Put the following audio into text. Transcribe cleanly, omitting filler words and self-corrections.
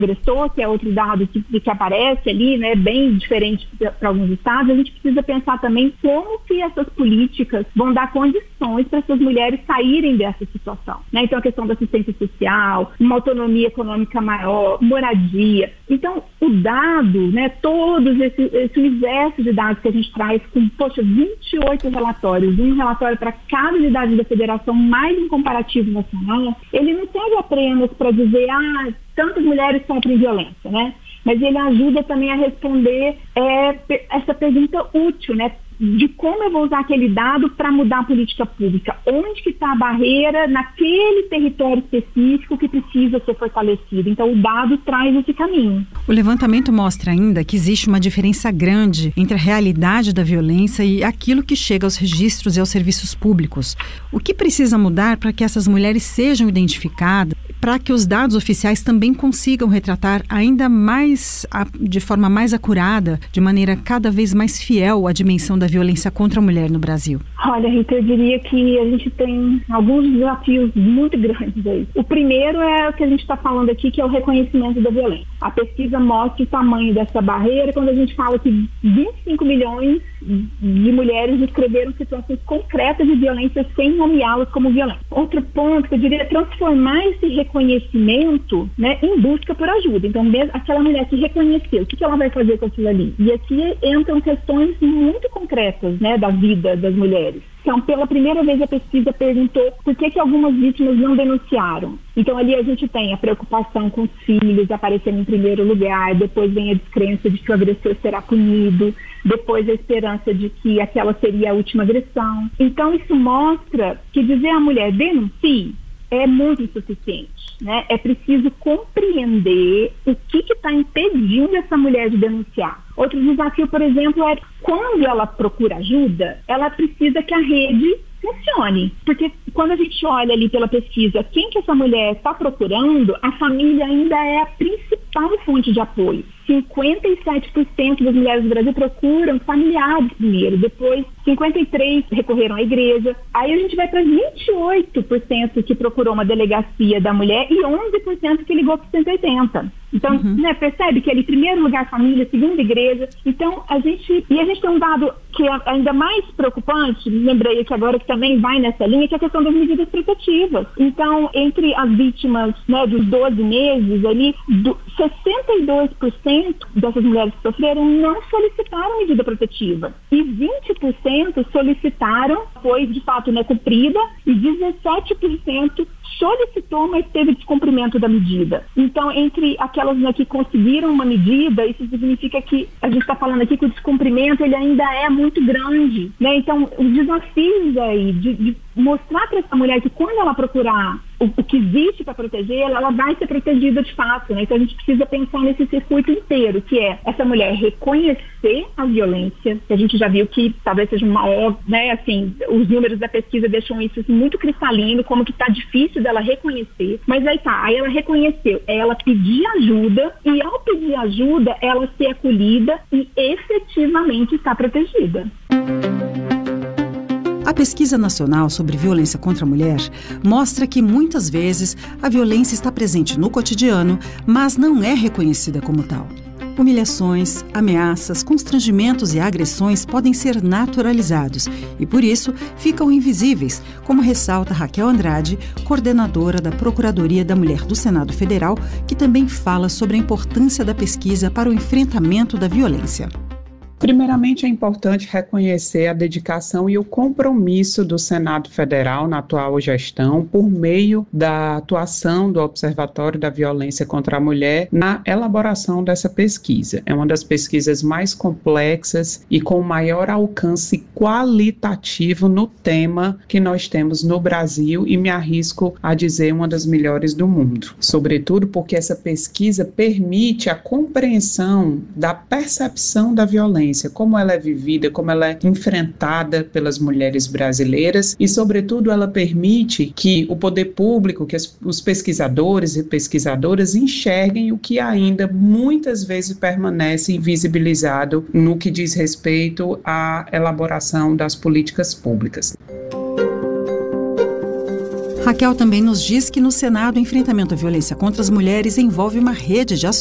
agressor, que é outro dado que aparece ali, né, bem diferente para alguns estados. A gente precisa pensar também como que essas políticas vão dar condições para essas mulheres saírem dessa situação, né? Então, a questão da assistência social, uma autonomia econômica maior, moradia. Então, o dado, né, todos esse universo de dados que a gente traz com, 28 relatórios, um relatório para cada unidade da federação, mais um comparativo nacional, ele não serve apenas para dizer, tantas mulheres sofrem violência, né? Mas ele ajuda também a responder essa pergunta útil, né? De como eu vou usar aquele dado para mudar a política pública. Onde que está a barreira naquele território específico que precisa ser fortalecido. Então, o dado traz esse caminho. O levantamento mostra ainda que existe uma diferença grande entre a realidade da violência e aquilo que chega aos registros e aos serviços públicos. O que precisa mudar para que essas mulheres sejam identificadas, para que os dados oficiais também consigam retratar ainda mais, de forma mais acurada, de maneira cada vez mais fiel à dimensão da violência contra a mulher no Brasil? Olha, Rita, eu diria que a gente tem alguns desafios muito grandes aí. O primeiro é o que a gente está falando aqui, que é o reconhecimento da violência. A pesquisa mostra o tamanho dessa barreira quando a gente fala que 25 milhões de mulheres descreveram situações concretas de violência sem nomeá-las como violência. Outro ponto que eu diria é transformar esse reconhecimento, né, em busca por ajuda. Então, mesmo aquela mulher que reconheceu, o que ela vai fazer com aquilo ali? E aqui entram questões muito concretas, né, da vida das mulheres. Então, pela primeira vez a pesquisa perguntou por que algumas vítimas não denunciaram. Então, ali a gente tem a preocupação com os filhos aparecendo em primeiro lugar, depois vem a descrença de que o agressor será punido, depois a esperança de que aquela seria a última agressão. Então, isso mostra que dizer à mulher denuncie é muito insuficiente, né? É preciso compreender o que está impedindo essa mulher de denunciar. Outro desafio, por exemplo, é quando ela procura ajuda, ela precisa que a rede funcione. Porque quando a gente olha ali pela pesquisa quem que essa mulher está procurando, a família ainda é a principal fonte de apoio. 57% das mulheres do Brasil procuram familiares primeiro, depois 53% recorreram à igreja. Aí a gente vai para 28% que procurou uma delegacia da mulher e 11% que ligou para o 180. Então, né, percebe que ali, primeiro lugar, família, segundo, igreja. Então, a gente tem um dado que é ainda mais preocupante, lembrei aqui agora que também vai nessa linha, que é a questão das medidas protetivas. Então, entre as vítimas, né, dos 12 meses ali, 62% dessas mulheres que sofreram não solicitaram medida protetiva. E 20% solicitaram, foi de fato, né, cumprida, e 17% solicitou, mas teve descumprimento da medida. Então, entre aquelas, né, que conseguiram uma medida, isso significa que a gente está falando aqui que o descumprimento ele ainda é muito grande, né? Então, os desafios aí de mostrar para essa mulher que quando ela procurar o que existe para protegê-la, ela vai ser protegida de fato, né? Então, a gente precisa pensar nesse circuito inteiro, que é essa mulher reconhecer a violência, que a gente já viu que talvez seja uma óbvia, né? Assim, os números da pesquisa deixam isso assim, muito cristalino, como que está difícil dela reconhecer, mas aí ela reconheceu, ela pedir ajuda, e ao pedir ajuda, ela ser acolhida e efetivamente estar protegida. A pesquisa nacional sobre violência contra a mulher mostra que muitas vezes a violência está presente no cotidiano, mas não é reconhecida como tal. Humilhações, ameaças, constrangimentos e agressões podem ser naturalizados e, por isso, ficam invisíveis, como ressalta Raquel Andrade, coordenadora da Procuradoria da Mulher do Senado Federal, que também fala sobre a importância da pesquisa para o enfrentamento da violência. Primeiramente, é importante reconhecer a dedicação e o compromisso do Senado Federal na atual gestão por meio da atuação do Observatório da Violência contra a Mulher na elaboração dessa pesquisa. É uma das pesquisas mais complexas e com maior alcance qualitativo no tema que nós temos no Brasil e me arrisco a dizer uma das melhores do mundo. Sobretudo porque essa pesquisa permite a compreensão da percepção da violência, como ela é vivida, como ela é enfrentada pelas mulheres brasileiras e, sobretudo, ela permite que o poder público, que os pesquisadores e pesquisadoras enxerguem o que ainda muitas vezes permanece invisibilizado no que diz respeito à elaboração das políticas públicas. Raquel também nos diz que no Senado o enfrentamento à violência contra as mulheres envolve uma rede de ações